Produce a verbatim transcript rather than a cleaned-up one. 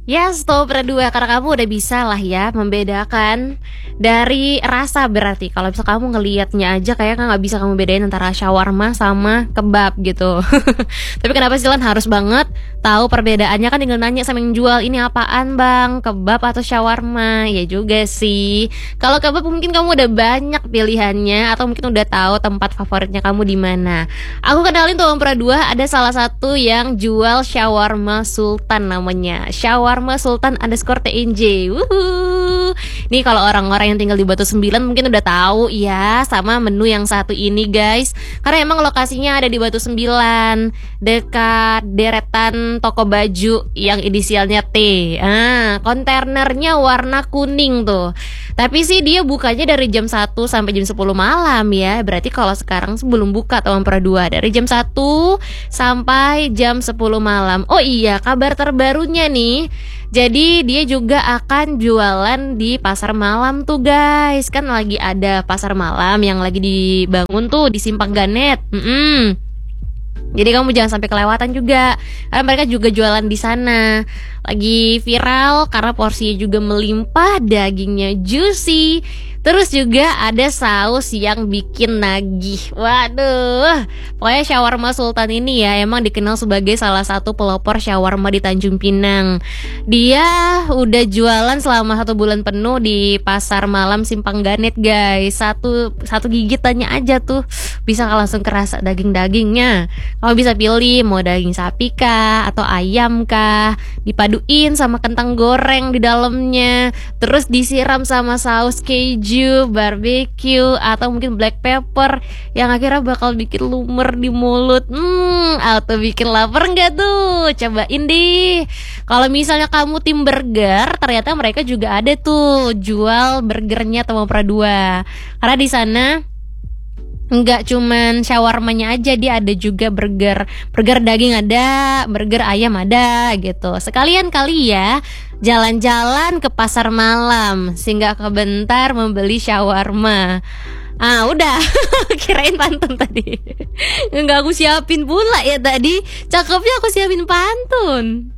Yes, tuh berdua karena kamu udah bisa lah ya membedakan dari rasa berarti. Kalau misal kamu ngelihatnya aja kayak nggak bisa kamu bedain antara shawarma sama kebab gitu. Tapi kenapa sih Lan harus banget tahu perbedaannya? Kan tinggal nanya sama yang jual, ini apaan bang, kebab atau shawarma? Ya juga sih. Kalau kebab mungkin kamu udah banyak pilihannya atau mungkin udah tahu tempat favoritnya kamu di mana. Aku kenalin tuh Om Pradua, ada salah satu yang jual shawarma Sultan namanya. Shawarma Sultan underscore T N J. Wuhu. Nih kalau orang-orang yang tinggal di Batu Sembilan mungkin udah tahu ya sama menu yang satu ini guys. Karena emang lokasinya ada di Batu Sembilan, dekat deretan toko baju yang inisialnya T. Ah, kontainernya warna kuning tuh. Tapi sih dia bukanya dari jam satu sampai jam sepuluh malam ya. Berarti kalau sekarang sebelum buka Taman Pradua dari jam satu sampai jam sepuluh malam. Oh iya, kabar terbarunya nih. Jadi dia juga akan jualan di pasar malam tuh guys. Kan lagi ada pasar malam yang lagi dibangun tuh di Simpang Ganet. Mm-mm. Jadi kamu jangan sampai kelewatan juga. Karena mereka juga jualan di sana. Lagi viral karena porsinya juga melimpah, dagingnya juicy. Terus juga ada saus yang bikin nagih. Waduh, pokoknya shawarma Sultan ini ya emang dikenal sebagai salah satu pelopor shawarma di Tanjung Pinang. Dia udah jualan selama satu bulan penuh di pasar malam Simpang Ganet guys. Satu satu gigitannya aja tuh bisa langsung kerasa daging-dagingnya. Kamu bisa pilih mau daging sapi kah atau ayam kah, dipaduin sama kentang goreng di dalamnya, terus disiram sama saus keju, barbecue atau mungkin black pepper yang akhirnya bakal bikin lumer di mulut. Hmm, atau bikin lapar nggak tuh? Cobain deh. Kalau misalnya kamu tim burger, ternyata mereka juga ada tuh jual burgernya Taman Pradua. Karena di sana nggak cuman shawarmanya aja, dia ada juga burger burger daging ada, burger ayam ada gitu. Sekalian kali ya jalan-jalan ke pasar malam sehingga kebentar membeli shawarma. Ah udah kirain pantun tadi. Nggak aku siapin pula ya tadi. Cakepnya aku siapin pantun.